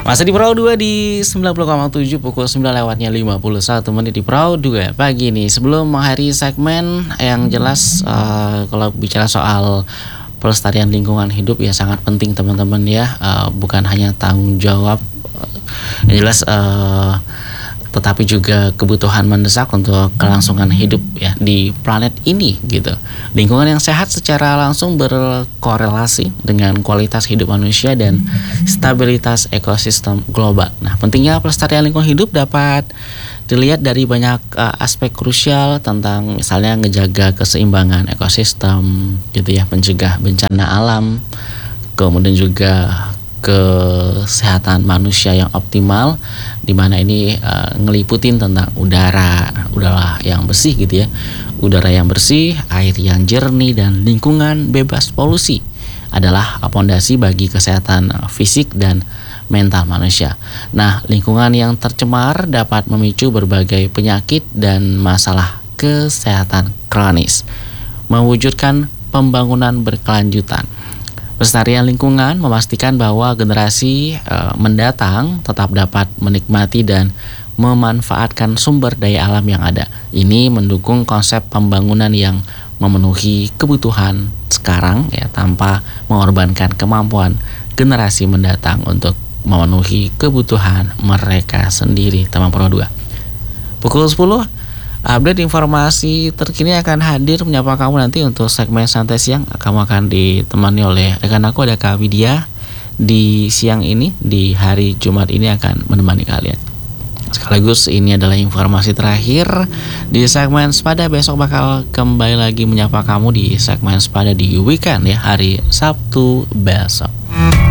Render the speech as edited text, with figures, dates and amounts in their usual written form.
Masih di Perahu 2 di 90,7 pukul 9 lewatnya 51 menit di Perahu 2 pagi ini. Sebelum mengakhiri segmen yang jelas kalau bicara soal pelestarian lingkungan hidup ya sangat penting teman-teman ya. Bukan hanya tanggung jawab yang jelas tetapi juga kebutuhan mendesak untuk kelangsungan hidup ya di planet ini gitu. Lingkungan yang sehat secara langsung berkorelasi dengan kualitas hidup manusia dan stabilitas ekosistem global. Nah, pentingnya pelestarian lingkungan hidup dapat dilihat dari banyak aspek krusial tentang misalnya ngejaga keseimbangan ekosistem gitu ya, mencegah bencana alam, kemudian juga kesehatan manusia yang optimal, di mana ini ngeliputin tentang udara yang bersih gitu ya, udara yang bersih, air yang jernih dan lingkungan bebas polusi adalah fondasi bagi kesehatan fisik dan mental manusia. Nah, lingkungan yang tercemar dapat memicu berbagai penyakit dan masalah kesehatan kronis, mewujudkan pembangunan berkelanjutan. Pelestarian lingkungan memastikan bahwa generasi mendatang tetap dapat menikmati dan memanfaatkan sumber daya alam yang ada. Ini mendukung konsep pembangunan yang memenuhi kebutuhan sekarang ya tanpa mengorbankan kemampuan generasi mendatang untuk memenuhi kebutuhan mereka sendiri. Teman Pro 2. Pukul 10 update informasi terkini akan hadir menyapa kamu nanti untuk segmen santai siang. Kamu akan ditemani oleh rekan aku ada Kak Widya di siang ini, di hari Jumat ini akan menemani kalian. Sekaligus ini adalah informasi terakhir di segmen Sepada. Besok bakal kembali lagi menyapa kamu di segmen Sepada di weekend ya, hari Sabtu besok.